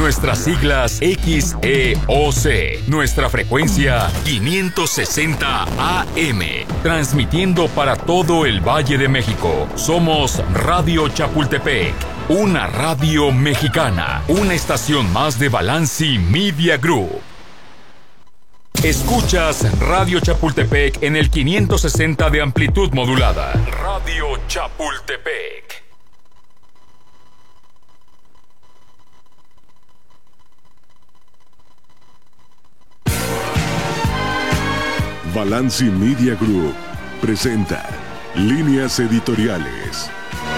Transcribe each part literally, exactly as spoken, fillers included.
Nuestras siglas X E O C. Nuestra frecuencia quinientos sesenta A M. Transmitiendo para todo el Valle de México. Somos Radio Chapultepec. Una radio mexicana. Una estación más de Balanci Media Group. Escuchas Radio Chapultepec en el quinientos sesenta de amplitud modulada. Radio Chapultepec. Balanci Media Group presenta Líneas Editoriales.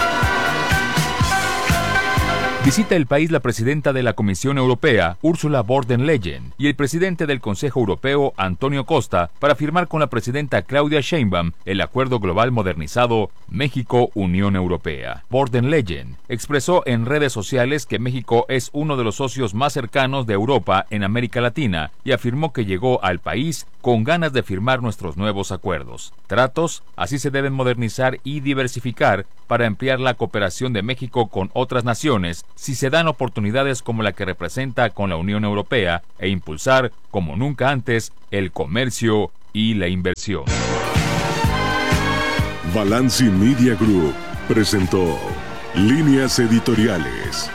Visita el país la presidenta de la Comisión Europea, Ursula von der Leyen, y el presidente del Consejo Europeo, Antonio Costa, para firmar con la presidenta Claudia Sheinbaum el Acuerdo Global Modernizado México-Unión Europea. Von der Leyen expresó en redes sociales que México es uno de los socios más cercanos de Europa en América Latina y afirmó que llegó al país con ganas de firmar nuestros nuevos acuerdos. Tratos, así se deben modernizar y diversificar para ampliar la cooperación de México con otras naciones si se dan oportunidades como la que representa con la Unión Europea e impulsar, como nunca antes, el comercio y la inversión. Balanci Media Group presentó Líneas Editoriales.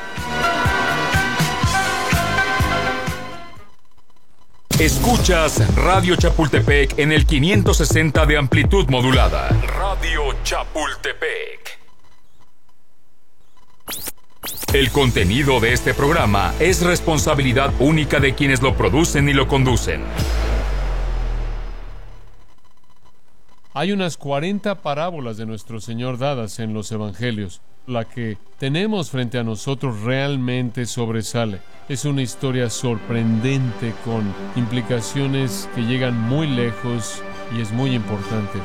Escuchas Radio Chapultepec en el quinientos sesenta de amplitud modulada. Radio Chapultepec. El contenido de este programa es responsabilidad única de quienes lo producen y lo conducen. Hay unas cuarenta parábolas de nuestro Señor dadas en los Evangelios. La que tenemos frente a nosotros realmente sobresale. Es una historia sorprendente con implicaciones que llegan muy lejos y es muy importante.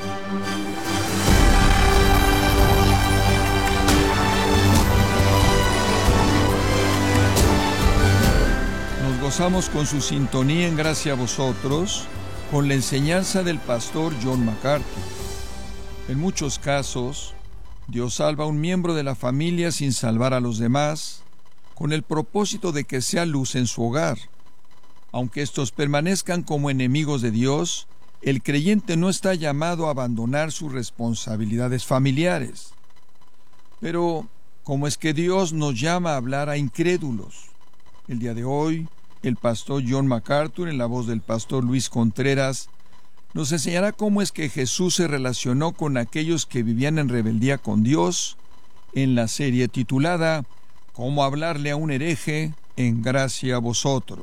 Nos gozamos con su sintonía en Gracia a Vosotros, con la enseñanza del pastor John MacArthur. En muchos casos, Dios salva a un miembro de la familia sin salvar a los demás, con el propósito de que sea luz en su hogar. Aunque estos permanezcan como enemigos de Dios, el creyente no está llamado a abandonar sus responsabilidades familiares. Pero, ¿cómo es que Dios nos llama a hablar a incrédulos? El día de hoy, el pastor John MacArthur, en la voz del pastor Luis Contreras, nos enseñará cómo es que Jesús se relacionó con aquellos que vivían en rebeldía con Dios, en la serie titulada Cómo hablarle a un hereje en Gracia a Vosotros.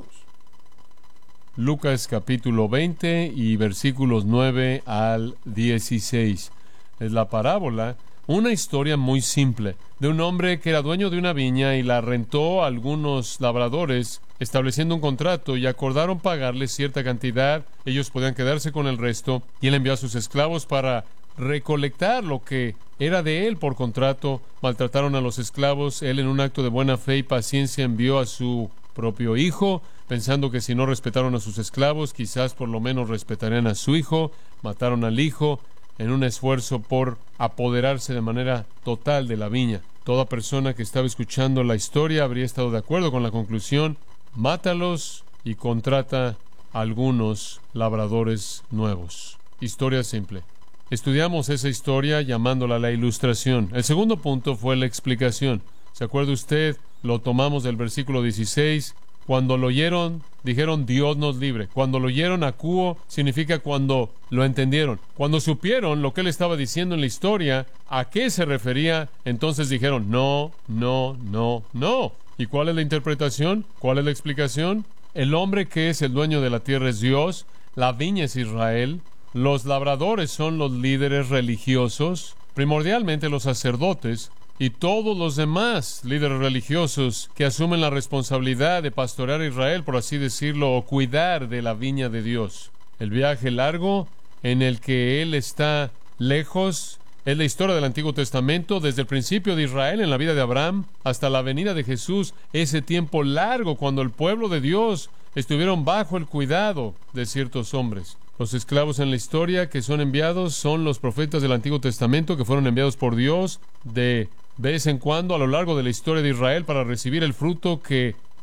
Lucas capítulo veinte y versículos nueve al dieciséis. Es la parábola, una historia muy simple, de un hombre que era dueño de una viña y la rentó a algunos labradores, estableciendo un contrato, y acordaron pagarle cierta cantidad. Ellos podían quedarse con el resto, y él envió a sus esclavos para recolectar lo que era de él por contrato. Maltrataron a los esclavos. Él, en un acto de buena fe y paciencia, envió a su propio hijo, pensando que si no respetaron a sus esclavos, quizás por lo menos respetarían a su hijo. Mataron al hijo en un esfuerzo por apoderarse de manera total de la viña. Toda persona que estaba escuchando la historia habría estado de acuerdo con la conclusión: mátalos y contrata a algunos labradores nuevos. Historia simple. Estudiamos esa historia llamándola la ilustración. El segundo punto fue la explicación. ¿Se acuerda usted? Lo tomamos del versículo dieciséis. Cuando lo oyeron, dijeron: Dios nos libre. Cuando lo oyeron, acuo, significa cuando lo entendieron. Cuando supieron lo que él estaba diciendo en la historia, a qué se refería, entonces dijeron: no, no, no, no. ¿Y cuál es la interpretación? ¿Cuál es la explicación? El hombre que es el dueño de la tierra es Dios, la viña es Israel, los labradores son los líderes religiosos, primordialmente los sacerdotes, y todos los demás líderes religiosos que asumen la responsabilidad de pastorear a Israel, por así decirlo, o cuidar de la viña de Dios. El viaje largo en el que Él está lejos es la historia del Antiguo Testamento, desde el principio de Israel en la vida de Abraham hasta la venida de Jesús, ese tiempo largo cuando el pueblo de Dios estuvieron bajo el cuidado de ciertos hombres. Los esclavos en la historia que son enviados son los profetas del Antiguo Testamento, que fueron enviados por Dios de vez en cuando a lo largo de la historia de Israel para recibir el fruto que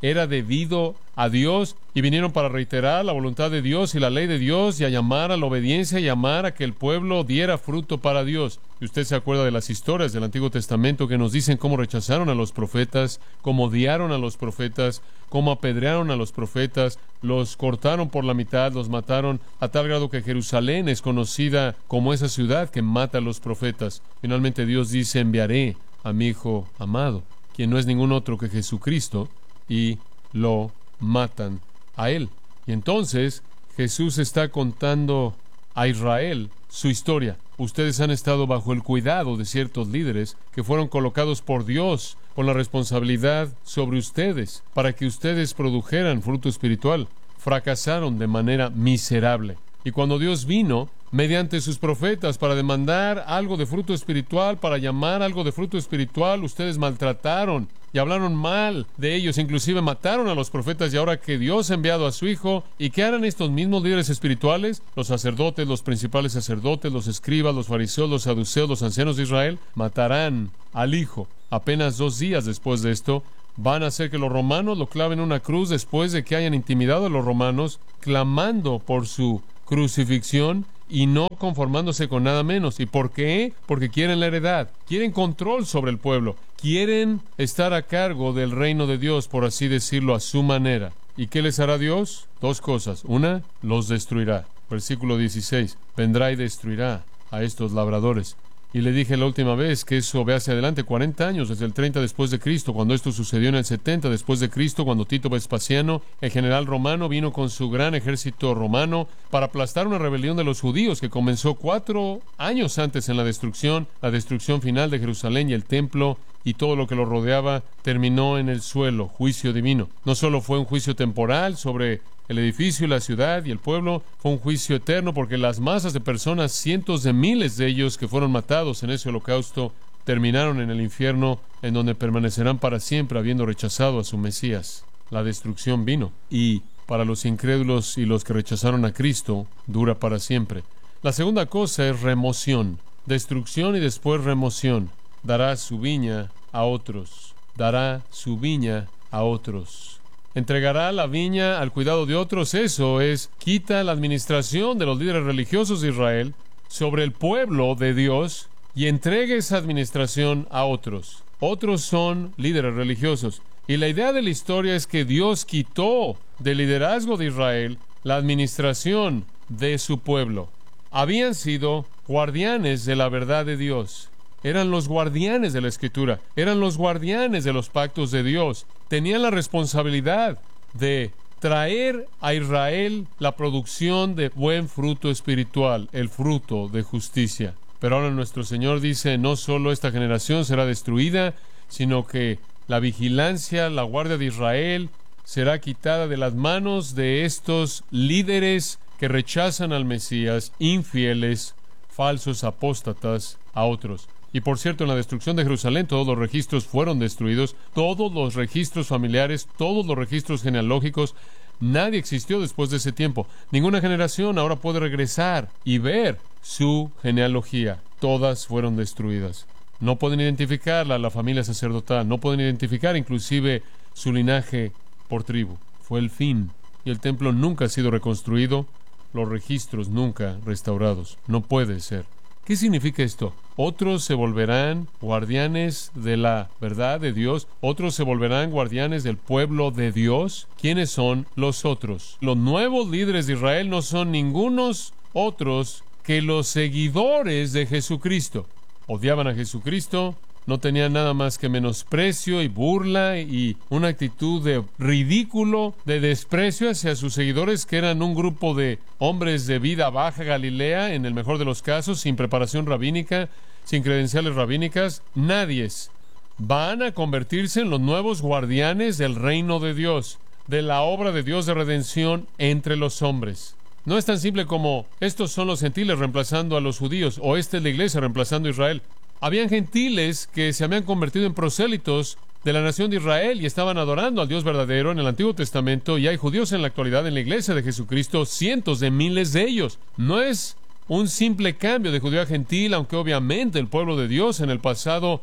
era debido a Dios, y vinieron para reiterar la voluntad de Dios y la ley de Dios, y a llamar a la obediencia, y a llamar a que el pueblo diera fruto para Dios. Y usted se acuerda de las historias del Antiguo Testamento que nos dicen cómo rechazaron a los profetas, cómo odiaron a los profetas, cómo apedrearon a los profetas, los cortaron por la mitad, los mataron, a tal grado que Jerusalén es conocida como esa ciudad que mata a los profetas. Finalmente Dios dice: enviaré a mi Hijo amado, quien no es ningún otro que Jesucristo, y lo matan a él. Y entonces Jesús está contando a Israel su historia. Ustedes han estado bajo el cuidado de ciertos líderes que fueron colocados por Dios con la responsabilidad sobre ustedes para que ustedes produjeran fruto espiritual. Fracasaron de manera miserable. Y cuando Dios vino mediante sus profetas para demandar algo de fruto espiritual, para llamar algo de fruto espiritual, ustedes maltrataron y hablaron mal de ellos, inclusive mataron a los profetas. Y ahora que Dios ha enviado a su Hijo, ¿y qué harán estos mismos líderes espirituales? Los sacerdotes, los principales sacerdotes, los escribas, los fariseos, los saduceos, los ancianos de Israel, matarán al Hijo. Apenas dos días después de esto, van a hacer que los romanos lo claven en una cruz después de que hayan intimidado a los romanos, clamando por su crucifixión y no conformándose con nada menos. ¿Y por qué? Porque quieren la heredad, quieren control sobre el pueblo, quieren estar a cargo del reino de Dios, por así decirlo, a su manera. ¿Y qué les hará Dios? Dos cosas. Una, los destruirá. Versículo dieciséis. Vendrá y destruirá a estos labradores. Y le dije la última vez que eso ve hacia adelante cuarenta años, desde el treinta después de Cristo, cuando esto sucedió en el setenta después de Cristo, cuando Tito Vespasiano, el general romano, vino con su gran ejército romano para aplastar una rebelión de los judíos que comenzó cuatro años antes en la destrucción, la destrucción final de Jerusalén y el templo y todo lo que lo rodeaba terminó en el suelo, juicio divino. No solo fue un juicio temporal sobre el edificio y la ciudad y el pueblo, fue un juicio eterno, porque las masas de personas, cientos de miles de ellos que fueron matados en ese holocausto, terminaron en el infierno, en donde permanecerán para siempre, habiendo rechazado a su Mesías. La destrucción vino, y para los incrédulos y los que rechazaron a Cristo, dura para siempre. La segunda cosa es remoción, destrucción y después remoción. Dará su viña a otros, dará su viña a otros. Entregará la viña al cuidado de otros. Eso es, quita la administración de los líderes religiosos de Israel sobre el pueblo de Dios y entrega esa administración a otros. Otros son líderes religiosos. Y la idea de la historia es que Dios quitó del liderazgo de Israel la administración de su pueblo. Habían sido guardianes de la verdad de Dios. Eran los guardianes de la Escritura, eran los guardianes de los pactos de Dios. Tenían la responsabilidad de traer a Israel la producción de buen fruto espiritual, el fruto de justicia. Pero ahora nuestro Señor dice, no solo esta generación será destruida, sino que la vigilancia, la guardia de Israel será quitada de las manos de estos líderes que rechazan al Mesías, infieles, falsos apóstatas a otros. Y por cierto, en la destrucción de Jerusalén todos los registros fueron destruidos, todos los registros familiares, todos los registros genealógicos. Nadie existió después de ese tiempo. Ninguna generación ahora puede regresar y ver su genealogía. Todas fueron destruidas. No pueden identificarla, la familia sacerdotal, no pueden identificar inclusive su linaje por tribu. Fue el fin. Y el templo nunca ha sido reconstruido, los registros nunca restaurados. No puede ser. ¿Qué significa esto? Otros se volverán guardianes de la verdad de Dios. Otros se volverán guardianes del pueblo de Dios. ¿Quiénes son los otros? Los nuevos líderes de Israel no son ningunos otros que los seguidores de Jesucristo. Odiaban a Jesucristo, no tenían nada más que menosprecio y burla y una actitud de ridículo, de desprecio hacia sus seguidores, que eran un grupo de hombres de vida baja Galilea, en el mejor de los casos, sin preparación rabínica, sin credenciales rabínicas. Nadies van a convertirse en los nuevos guardianes del reino de Dios, de la obra de Dios de redención entre los hombres. No es tan simple como estos son los gentiles reemplazando a los judíos, o esta es la iglesia reemplazando a Israel. Habían gentiles que se habían convertido en prosélitos de la nación de Israel y estaban adorando al Dios verdadero en el Antiguo Testamento, y hay judíos en la actualidad en la iglesia de Jesucristo, cientos de miles de ellos. No es un simple cambio de judío a gentil, aunque obviamente el pueblo de Dios en el pasado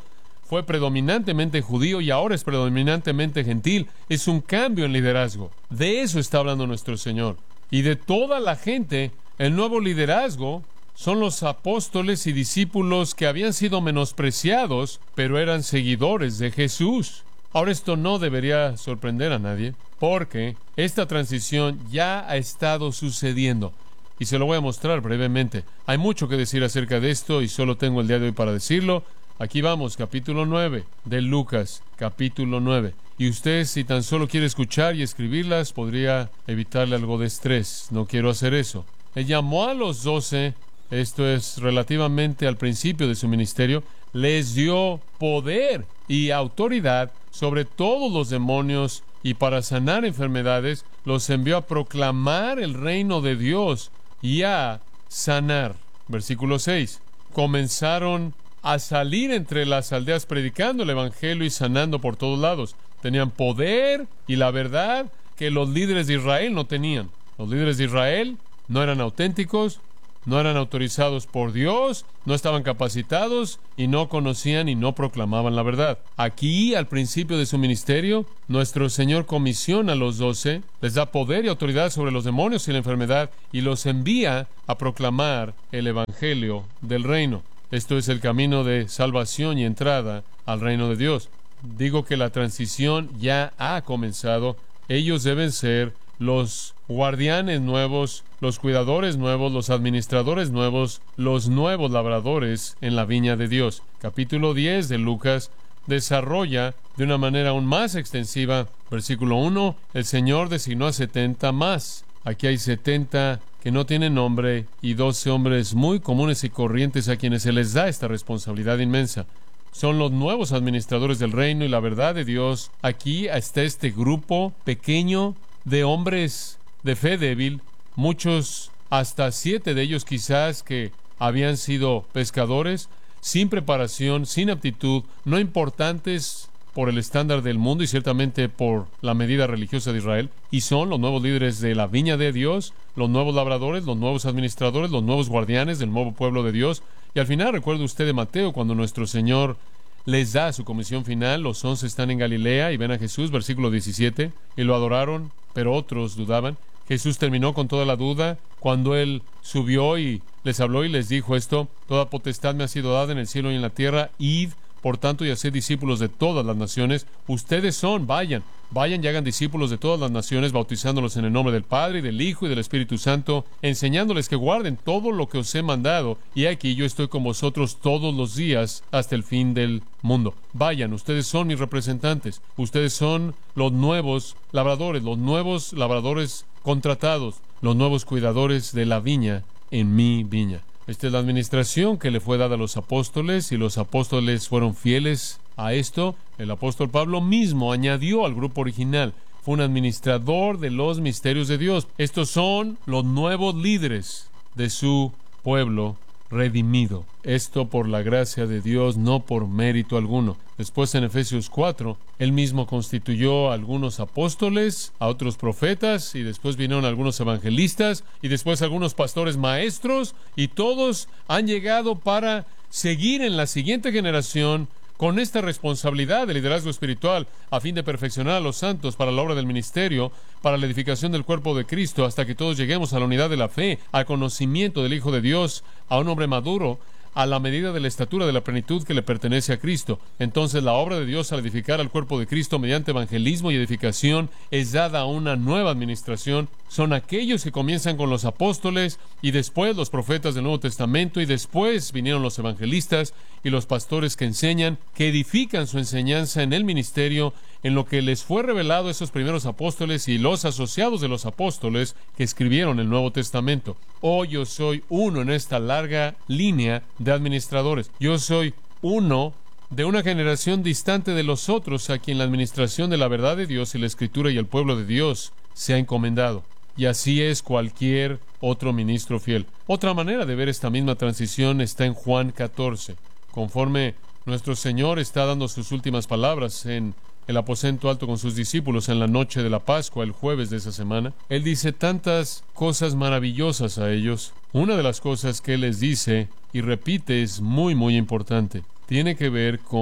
fue predominantemente judío y ahora es predominantemente gentil. Es un cambio en liderazgo. De eso está hablando nuestro Señor. Y de toda la gente, el nuevo liderazgo son los apóstoles y discípulos que habían sido menospreciados, pero eran seguidores de Jesús. Ahora, esto no debería sorprender a nadie, porque esta transición ya ha estado sucediendo. Y se lo voy a mostrar brevemente. Hay mucho que decir acerca de esto y solo tengo el día de hoy para decirlo. Aquí vamos, capítulo nueve de Lucas, capítulo nueve. Y usted, si tan solo quiere escuchar y escribirlas, podría evitarle algo de estrés. No quiero hacer eso. Él llamó a los doce, esto es relativamente al principio de su ministerio, les dio poder y autoridad sobre todos los demonios y para sanar enfermedades, los envió a proclamar el reino de Dios y a sanar. Versículo seis. Comenzaron a salir entre las aldeas predicando el evangelio y sanando por todos lados. Tenían poder y la verdad que los líderes de Israel no tenían. Los líderes de Israel no eran auténticos, no eran autorizados por Dios, no estaban capacitados y no conocían y no proclamaban la verdad. Aquí, al principio de su ministerio, nuestro Señor comisiona a los doce, les da poder y autoridad sobre los demonios y la enfermedad y los envía a proclamar el evangelio del reino. Esto es el camino de salvación y entrada al reino de Dios. Digo que la transición ya ha comenzado. Ellos deben ser los guardianes nuevos, los cuidadores nuevos, los administradores nuevos, los nuevos labradores en la viña de Dios. Capítulo diez de Lucas desarrolla de una manera aún más extensiva. Versículo uno, el Señor designó a setenta más. Aquí hay setenta que no tienen nombre y doce hombres muy comunes y corrientes a quienes se les da esta responsabilidad inmensa. Son los nuevos administradores del reino y la verdad de Dios. Aquí está este grupo pequeño de hombres de fe débil, muchos, hasta siete de ellos quizás, que habían sido pescadores, sin preparación, sin aptitud, no importantes por el estándar del mundo y ciertamente por la medida religiosa de Israel, y son los nuevos líderes de la viña de Dios, los nuevos labradores, los nuevos administradores, los nuevos guardianes del nuevo pueblo de Dios. Y al final, recuerde usted de Mateo, cuando nuestro Señor les da su comisión final, los once están en Galilea y ven a Jesús, versículo diecisiete, y lo adoraron, pero otros dudaban. Jesús terminó con toda la duda cuando Él subió y les habló y les dijo esto: toda potestad me ha sido dada en el cielo y en la tierra, id por tanto y haced discípulos de todas las naciones. Ustedes son, vayan, vayan y hagan discípulos de todas las naciones, bautizándolos en el nombre del Padre y del Hijo y del Espíritu Santo, enseñándoles que guarden todo lo que os he mandado, y aquí yo estoy con vosotros todos los días hasta el fin del mundo. Vayan, ustedes son mis representantes, ustedes son los nuevos labradores, los nuevos labradores contratados, los nuevos cuidadores de la viña en mi viña. Esta es la administración que le fue dada a los apóstoles, y los apóstoles fueron fieles a esto. El apóstol Pablo mismo añadió al grupo original. Fue un administrador de los misterios de Dios. Estos son los nuevos líderes de su pueblo redimido. Esto por la gracia de Dios, no por mérito alguno. Después, en Efesios cuatro, él mismo constituyó a algunos apóstoles, a otros profetas, y después vinieron algunos evangelistas, y después algunos pastores maestros, y todos han llegado para seguir en la siguiente generación con esta responsabilidad de liderazgo espiritual, a fin de perfeccionar a los santos para la obra del ministerio, para la edificación del cuerpo de Cristo, hasta que todos lleguemos a la unidad de la fe, al conocimiento del Hijo de Dios, a un hombre maduro, a la medida de la estatura de la plenitud que le pertenece a Cristo. Entonces la obra de Dios al edificar al cuerpo de Cristo mediante evangelismo y edificación es dada a una nueva administración. Son aquellos que comienzan con los apóstoles y después los profetas del Nuevo Testamento, y después vinieron los evangelistas y los pastores que enseñan, que edifican su enseñanza en el ministerio, en lo que les fue revelado a esos primeros apóstoles y los asociados de los apóstoles que escribieron el Nuevo Testamento. Hoy yo soy uno en esta larga línea de administradores. Yo soy uno de una generación distante de los otros a quien la administración de la verdad de Dios y la Escritura y el pueblo de Dios se ha encomendado. Y así es cualquier otro ministro fiel. Otra manera de ver esta misma transición está en Juan catorce. Conforme nuestro Señor está dando sus últimas palabras en el aposento alto con sus discípulos en la noche de la Pascua, el jueves de esa semana, Él dice tantas cosas maravillosas a ellos. Una de las cosas que Él les dice y repite es muy, muy importante. Tiene que ver con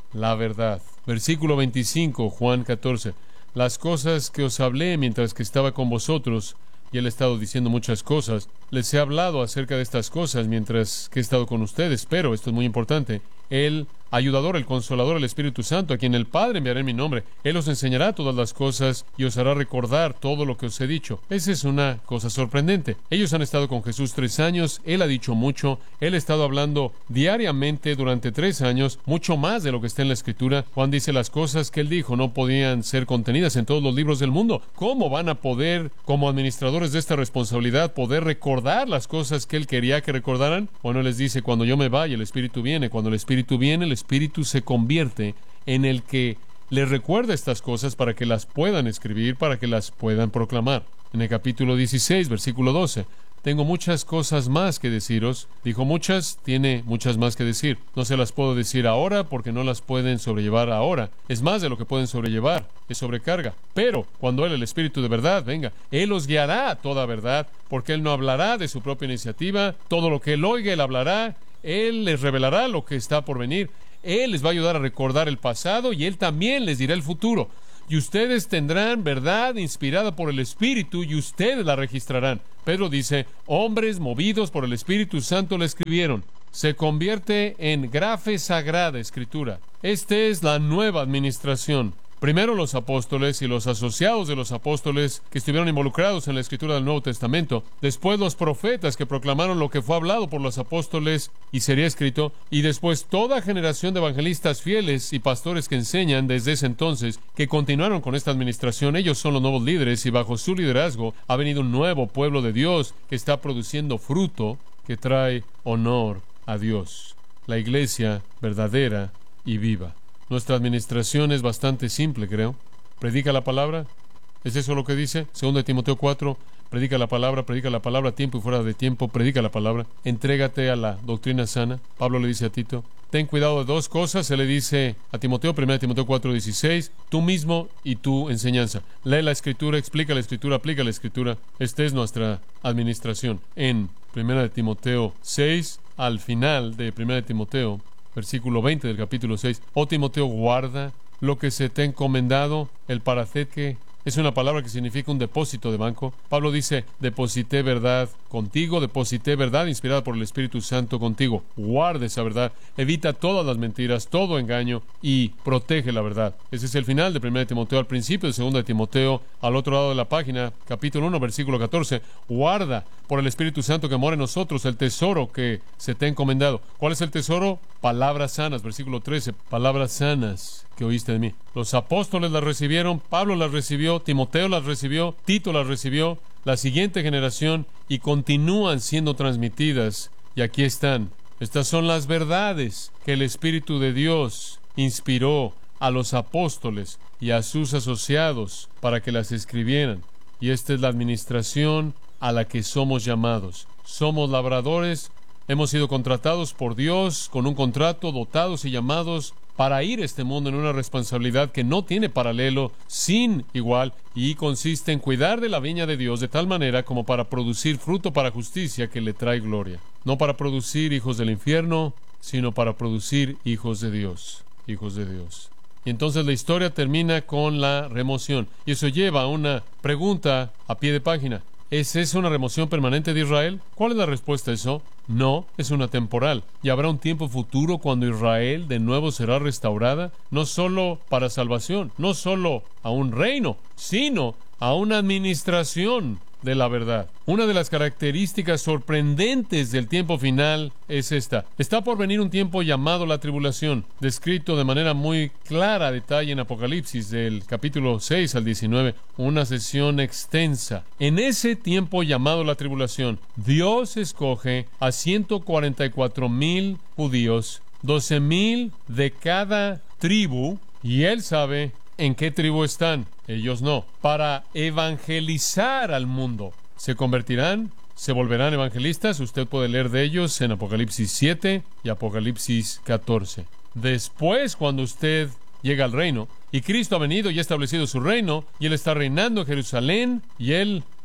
la verdad. Versículo veinticinco, Juan catorce. Las cosas que os hablé mientras que estaba con vosotros, y él ha estado diciendo muchas cosas, les he hablado acerca de estas cosas mientras que he estado con ustedes, pero esto es muy importante, el ayudador, el consolador, el Espíritu Santo, a quien el Padre enviará en mi nombre, Él os enseñará todas las cosas y os hará recordar todo lo que os he dicho. Esa es una cosa sorprendente. Ellos han estado con Jesús tres años, Él ha dicho mucho, Él ha estado hablando diariamente durante tres años, mucho más de lo que está en la Escritura. Juan dice las cosas que Él dijo no podían ser contenidas en todos los libros del mundo. ¿Cómo van a poder, como administradores de esta responsabilidad, poder recordar las cosas que Él quería que recordaran? Bueno, Él les dice, cuando yo me vaya, el Espíritu viene. Cuando el Espíritu viene, el Espíritu se convierte en el que les recuerda estas cosas para que las puedan escribir, para que las puedan proclamar. En el capítulo dieciséis, versículo doce, tengo muchas cosas más que deciros. Dijo muchas, tiene muchas más que decir. No se las puedo decir ahora porque no las pueden sobrellevar ahora. Es más de lo que pueden sobrellevar, es sobrecarga. Pero cuando Él, el Espíritu de verdad, venga, Él os guiará a toda verdad, porque Él no hablará de su propia iniciativa. Todo lo que Él oiga, Él hablará. Él les revelará lo que está por venir. Él les va a ayudar a recordar el pasado y Él también les dirá el futuro. Y ustedes tendrán verdad inspirada por el Espíritu y ustedes la registrarán. Pedro dice, hombres movidos por el Espíritu Santo la escribieron. Se convierte en grafe sagrada escritura. Esta es la nueva administración. Primero los apóstoles y los asociados de los apóstoles que estuvieron involucrados en la escritura del Nuevo Testamento. Después los profetas que proclamaron lo que fue hablado por los apóstoles y sería escrito. Y después toda generación de evangelistas fieles y pastores que enseñan desde ese entonces, que continuaron con esta administración. Ellos son los nuevos líderes y bajo su liderazgo ha venido un nuevo pueblo de Dios que está produciendo fruto que trae honor a Dios. La iglesia verdadera y viva. Nuestra administración es bastante simple, creo. Predica la palabra. ¿Es eso lo que dice? Segunda de Timoteo cuatro. Predica la palabra, predica la palabra a tiempo y fuera de tiempo. Predica la palabra. Entrégate a la doctrina sana. Pablo le dice a Tito, ten cuidado de dos cosas. Se le dice a Timoteo, primera de Timoteo cuatro dieciséis, tú mismo y tu enseñanza. Lee la Escritura, explica la Escritura, aplica la Escritura. Esta es nuestra administración. En primera de Timoteo seis, al final de primera de Timoteo, versículo veinte del capítulo seis. Oh Timoteo, guarda lo que se te ha encomendado. El paraceque es una palabra que significa un depósito de banco. Pablo dice, deposité verdad contigo, deposité verdad inspirada por el Espíritu Santo contigo. Guarda esa verdad, evita todas las mentiras, todo engaño y protege la verdad. Ese es el final de primera de Timoteo. Al principio de segunda de Timoteo, al otro lado de la página, capítulo uno, versículo catorce. Guarda por el Espíritu Santo que mora en nosotros el tesoro que se te ha encomendado. ¿Cuál es el tesoro? Palabras sanas, versículo trece. Palabras sanas que oíste de mí. Los apóstoles las recibieron, Pablo las recibió, Timoteo las recibió, Tito las recibió, la siguiente generación, y continúan siendo transmitidas. Y aquí están. Estas son las verdades que el Espíritu de Dios inspiró a los apóstoles y a sus asociados para que las escribieran. Y esta es la administración a la que somos llamados. Somos labradores, hemos sido contratados por Dios con un contrato, dotados y llamados para ir a este mundo en una responsabilidad que no tiene paralelo, sin igual, y consiste en cuidar de la viña de Dios de tal manera como para producir fruto para justicia que le trae gloria. No para producir hijos del infierno, sino para producir hijos de Dios. Hijos de Dios. Y entonces la historia termina con la remoción. Y eso lleva a una pregunta a pie de página. ¿Es esa una remoción permanente de Israel? ¿Cuál es la respuesta a eso? No, es una temporal. Y habrá un tiempo futuro cuando Israel de nuevo será restaurada, no solo para salvación, no solo a un reino, sino a una administración de la verdad. Una de las características sorprendentes del tiempo final es esta. Está por venir un tiempo llamado la tribulación, descrito de manera muy clara, detalle en Apocalipsis del capítulo seis al diecinueve, una sesión extensa. En ese tiempo llamado la tribulación, Dios escoge a ciento cuarenta y cuatro mil judíos, doce mil de cada tribu, y Él sabe ¿en qué tribu están? Ellos no. Para evangelizar al mundo. ¿Se convertirán? ¿Se volverán evangelistas? Usted puede leer de ellos en Apocalipsis siete y Apocalipsis catorce. Después, cuando usted llega al reino, y Cristo ha venido y ha establecido su reino, y Él está reinando en Jerusalén, y Él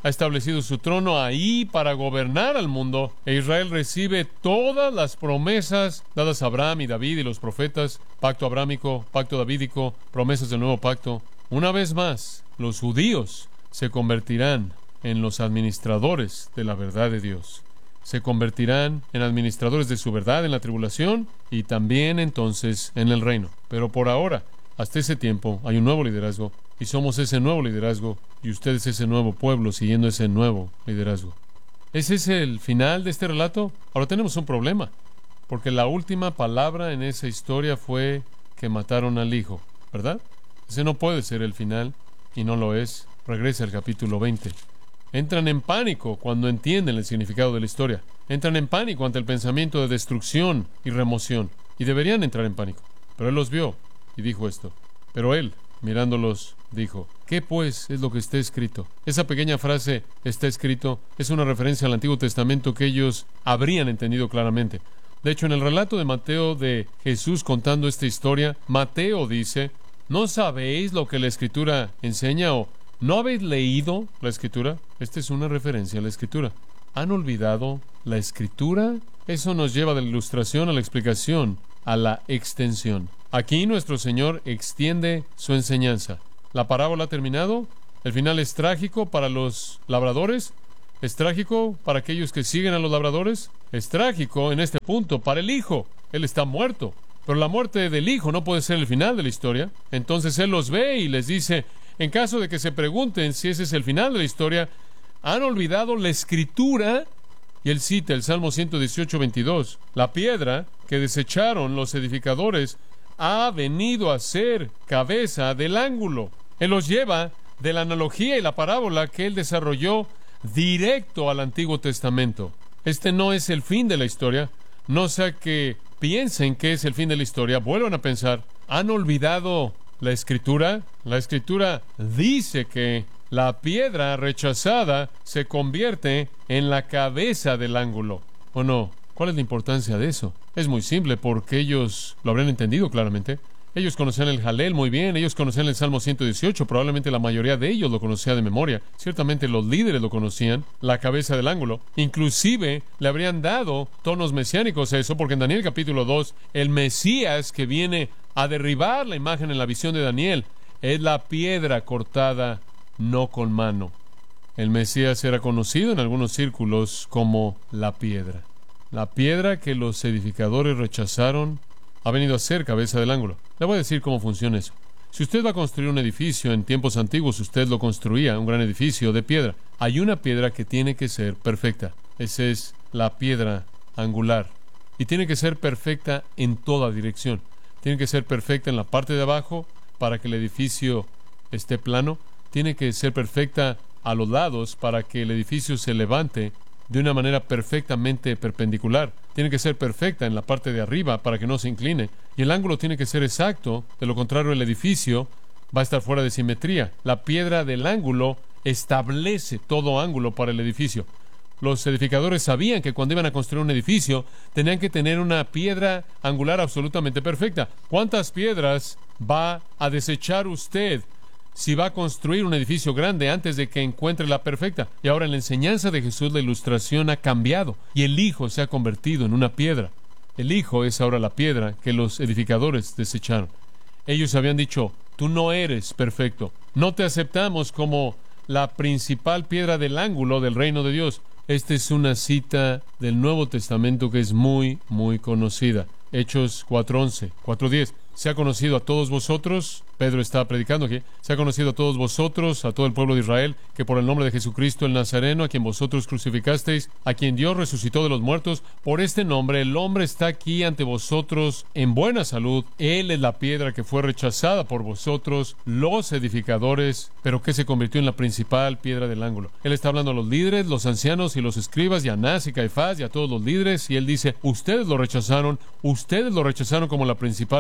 ha establecido su trono ahí para gobernar al mundo, e Israel recibe todas las promesas dadas a Abraham y David y los profetas, pacto abrámico, pacto davídico, promesas del nuevo pacto. Una vez más, los judíos se convertirán en los administradores de la verdad de Dios. Se convertirán en administradores de su verdad en la tribulación y también entonces en el reino. Pero por ahora, hasta ese tiempo, hay un nuevo liderazgo y somos ese nuevo liderazgo y ustedes ese nuevo pueblo siguiendo ese nuevo liderazgo. ¿Es ese el final de este relato? Ahora tenemos un problema, porque la última palabra en esa historia fue que mataron al hijo, ¿verdad? Ese no puede ser el final y no lo es. Regresa al capítulo veinte. Entran en pánico cuando entienden el significado de la historia. Entran en pánico ante el pensamiento de destrucción y remoción. Y deberían entrar en pánico. Pero él los vio y dijo esto. Pero él, mirándolos, dijo, ¿qué pues es lo que está escrito? Esa pequeña frase, está escrito, es una referencia al Antiguo Testamento que ellos habrían entendido claramente. De hecho, en el relato de Mateo de Jesús contando esta historia, Mateo dice, ¿no sabéis lo que la Escritura enseña o ¿no habéis leído la Escritura? Esta es una referencia a la Escritura. ¿Han olvidado la Escritura? Eso nos lleva de la ilustración a la explicación, a la extensión. Aquí nuestro Señor extiende su enseñanza. ¿La parábola ha terminado? ¿El final es trágico para los labradores? ¿Es trágico para aquellos que siguen a los labradores? Es trágico en este punto para el hijo. Él está muerto. Pero la muerte del hijo no puede ser el final de la historia. Entonces Él los ve y les dice, en caso de que se pregunten si ese es el final de la historia, ¿han olvidado la Escritura? Y Él cita el Salmo ciento dieciocho, veintidós. La piedra que desecharon los edificadores ha venido a ser cabeza del ángulo. Él los lleva de la analogía y la parábola que Él desarrolló directo al Antiguo Testamento. Este no es el fin de la historia. No sea que piensen que es el fin de la historia. Vuelvan a pensar, ¿han olvidado la Escritura? La Escritura dice que la piedra rechazada se convierte en la cabeza del ángulo. ¿O no? ¿Cuál es la importancia de eso? Es muy simple, porque ellos lo habrán entendido claramente. Ellos conocían el Jalel muy bien, ellos conocían el Salmo ciento dieciocho, probablemente la mayoría de ellos lo conocía de memoria. Ciertamente los líderes lo conocían, la cabeza del ángulo. Inclusive le habrían dado tonos mesiánicos a eso, porque en Daniel capítulo dos, el Mesías que viene a derribar la imagen en la visión de Daniel es la piedra cortada no con mano. El Mesías era conocido en algunos círculos como la piedra. La piedra que los edificadores rechazaron ha venido a ser cabeza del ángulo. Le voy a decir cómo funciona eso. Si usted va a construir un edificio, en tiempos antiguos usted lo construía, un gran edificio de piedra. Hay una piedra que tiene que ser perfecta. Esa es la piedra angular. Y tiene que ser perfecta en toda dirección. Tiene que ser perfecta en la parte de abajo para que el edificio esté plano. Tiene que ser perfecta a los lados para que el edificio se levante de una manera perfectamente perpendicular. Tiene que ser perfecta en la parte de arriba para que no se incline. Y el ángulo tiene que ser exacto. De lo contrario, el edificio va a estar fuera de simetría. La piedra del ángulo establece todo ángulo para el edificio. Los edificadores sabían que cuando iban a construir un edificio, tenían que tener una piedra angular absolutamente perfecta. ¿Cuántas piedras va a desechar usted si va a construir un edificio grande antes de que encuentre la perfecta? Y ahora en la enseñanza de Jesús la ilustración ha cambiado y el Hijo se ha convertido en una piedra. El Hijo es ahora la piedra que los edificadores desecharon. Ellos habían dicho, tú no eres perfecto, no te aceptamos como la principal piedra del ángulo del reino de Dios. Esta es una cita del Nuevo Testamento que es muy, muy conocida. Hechos cuatro once, cuatro diez. Se ha conocido a todos vosotros, Pedro está predicando aquí, se ha conocido a todos vosotros, a todo el pueblo de Israel, que por el nombre de Jesucristo el Nazareno, a quien vosotros crucificasteis, a quien Dios resucitó de los muertos, por este nombre el hombre está aquí ante vosotros en buena salud. Él es la piedra que fue rechazada por vosotros, los edificadores, pero que se convirtió en la principal piedra del ángulo. Él está hablando a los líderes, los ancianos y los escribas, y a Anás y Caifás y a todos los líderes, y él dice, ustedes lo rechazaron, ustedes lo rechazaron como la principal piedra del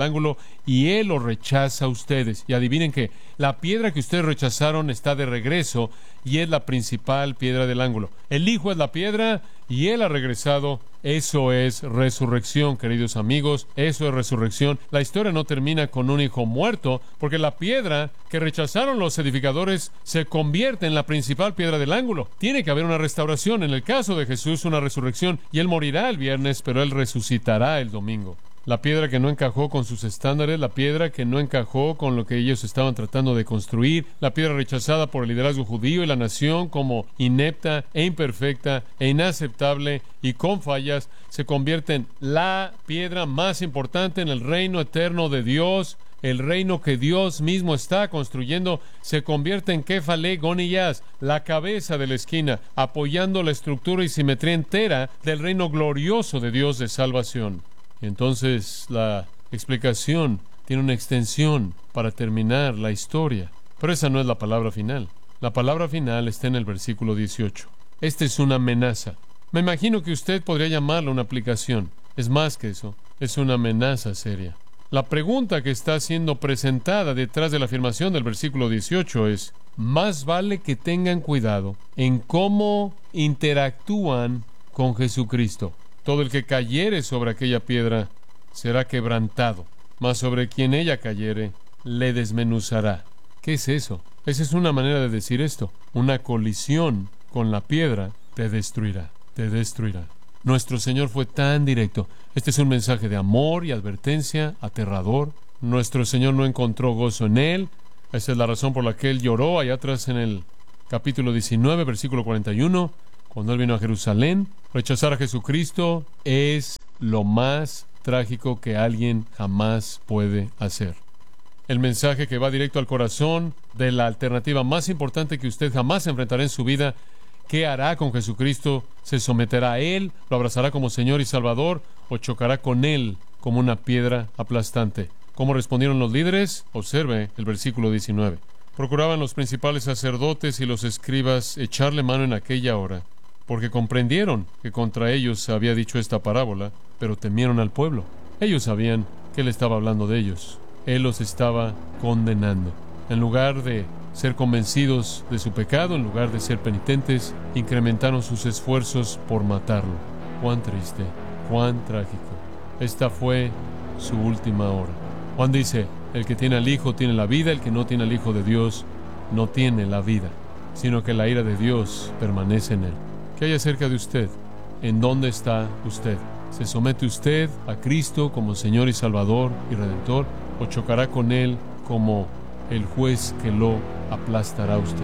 del ángulo y Él los rechaza a ustedes. Y adivinen qué, la piedra que ustedes rechazaron está de regreso y es la principal piedra del ángulo. El Hijo es la piedra y Él ha regresado. Eso es resurrección, queridos amigos. Eso es resurrección. La historia no termina con un hijo muerto, porque la piedra que rechazaron los edificadores se convierte en la principal piedra del ángulo. Tiene que haber una restauración. En el caso de Jesús, una resurrección. Y Él morirá el viernes, pero Él resucitará el domingo. La piedra que no encajó con sus estándares, la piedra que no encajó con lo que ellos estaban tratando de construir, la piedra rechazada por el liderazgo judío y la nación como inepta e imperfecta e inaceptable y con fallas, se convierte en la piedra más importante en el reino eterno de Dios. El reino que Dios mismo está construyendo se convierte en Kefale Goniyas, la cabeza de la esquina, apoyando la estructura y simetría entera del reino glorioso de Dios de salvación. Y entonces la explicación tiene una extensión para terminar la historia. Pero esa no es la palabra final. La palabra final está en el versículo dieciocho. Esta es una amenaza. Me imagino que usted podría llamarla una aplicación. Es más que eso. Es una amenaza seria. La pregunta que está siendo presentada detrás de la afirmación del versículo dieciocho es: más vale que tengan cuidado en cómo interactúan con Jesucristo. Todo el que cayere sobre aquella piedra será quebrantado, mas sobre quien ella cayere, le desmenuzará. ¿Qué es eso? Esa es una manera de decir esto. Una colisión con la piedra te destruirá, te destruirá. Nuestro Señor fue tan directo. Este es un mensaje de amor y advertencia aterrador. Nuestro Señor no encontró gozo en Él. Esa es la razón por la que Él lloró allá atrás en el capítulo diecinueve, versículo cuarenta y uno. Cuando Él vino a Jerusalén, rechazar a Jesucristo es lo más trágico que alguien jamás puede hacer. El mensaje que va directo al corazón de la alternativa más importante que usted jamás enfrentará en su vida: ¿qué hará con Jesucristo? ¿Se someterá a Él? ¿Lo abrazará como Señor y Salvador? ¿O chocará con Él como una piedra aplastante? ¿Cómo respondieron los líderes? Observe el versículo diecinueve. Procuraban los principales sacerdotes y los escribas echarle mano en aquella hora, porque comprendieron que contra ellos había dicho esta parábola, pero temieron al pueblo. Ellos sabían que Él estaba hablando de ellos. Él los estaba condenando. En lugar de ser convencidos de su pecado, en lugar de ser penitentes, incrementaron sus esfuerzos por matarlo. Cuán triste, cuán trágico. Esta fue su última hora. Juan dice: el que tiene al Hijo tiene la vida, el que no tiene al Hijo de Dios no tiene la vida, sino que la ira de Dios permanece en él. ¿Qué hay acerca de usted? ¿En dónde está usted? ¿Se somete usted a Cristo como Señor y Salvador y Redentor, o chocará con Él como el juez que lo aplastará a usted?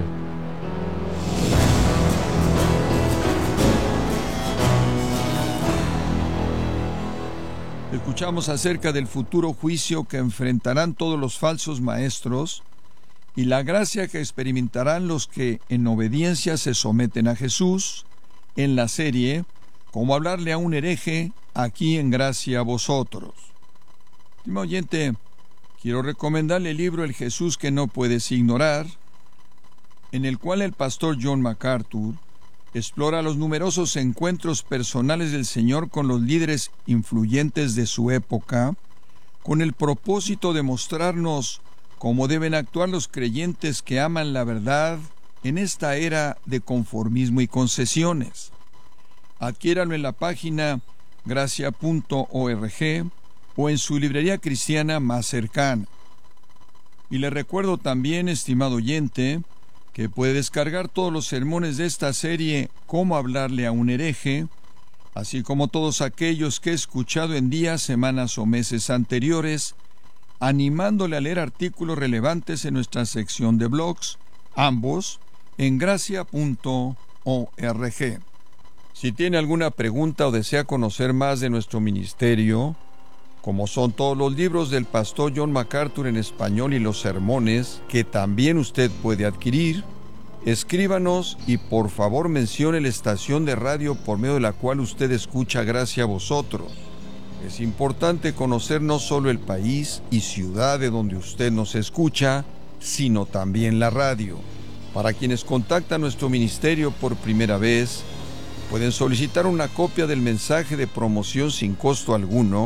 Escuchamos acerca del futuro juicio que enfrentarán todos los falsos maestros y la gracia que experimentarán los que en obediencia se someten a Jesús en la serie Cómo hablarle a un hereje, aquí en Gracia a Vosotros. Estimado oyente, quiero recomendarle el libro El Jesús que no puedes ignorar, en el cual el pastor John MacArthur explora los numerosos encuentros personales del Señor con los líderes influyentes de su época, con el propósito de mostrarnos cómo deben actuar los creyentes que aman la verdad en esta era de conformismo y concesiones. Adquiéralo en la página gracia punto org o en su librería cristiana más cercana. Y le recuerdo también, estimado oyente, que puede descargar todos los sermones de esta serie Cómo hablarle a un hereje, así como todos aquellos que he escuchado en días, semanas o meses anteriores, animándole a leer artículos relevantes en nuestra sección de blogs, ambos en gracia punto org. Si tiene alguna pregunta o desea conocer más de nuestro ministerio, como son todos los libros del pastor John MacArthur en español y los sermones que también usted puede adquirir, escríbanos y por favor mencione la estación de radio por medio de la cual usted escucha Gracia a Vosotros. Es importante conocer no solo el país y ciudad de donde usted nos escucha, sino también la radio. Para quienes contactan nuestro ministerio por primera vez, pueden solicitar una copia del mensaje de promoción sin costo alguno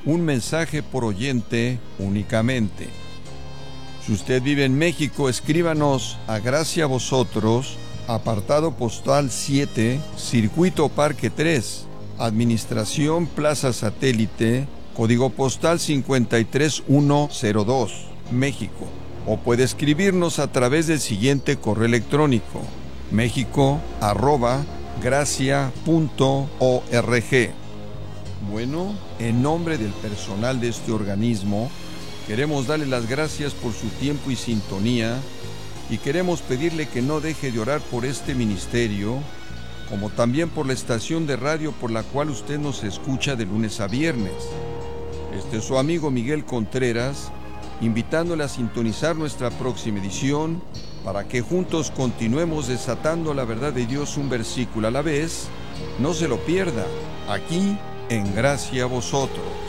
un mensaje por oyente únicamente. Si usted vive en México, escríbanos a Gracia a Vosotros, apartado postal siete, Circuito Parque tres, Administración Plaza Satélite, código postal cincuenta y tres mil ciento dos, México. O puede escribirnos a través del siguiente correo electrónico: mexico arroba gracia punto org. Bueno, en nombre del personal de este organismo, queremos darle las gracias por su tiempo y sintonía, y queremos pedirle que no deje de orar por este ministerio, como también por la estación de radio por la cual usted nos escucha de lunes a viernes. Este es su amigo Miguel Contreras, invitándole a sintonizar nuestra próxima edición para que juntos continuemos desatando la verdad de Dios un versículo a la vez. No se lo pierda, aquí en Gracia a Vosotros.